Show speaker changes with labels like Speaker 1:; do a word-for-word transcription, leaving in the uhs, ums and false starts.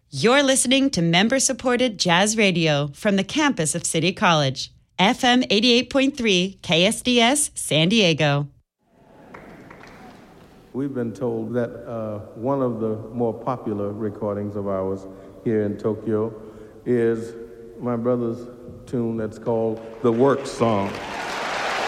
Speaker 1: You're listening to member-supported jazz radio from the campus of City College. F M eighty-eight point three K S D S San Diego.
Speaker 2: We've been told that uh, one of the more popular recordings of ours here in Tokyo is my brother's tune that's called The Work Song.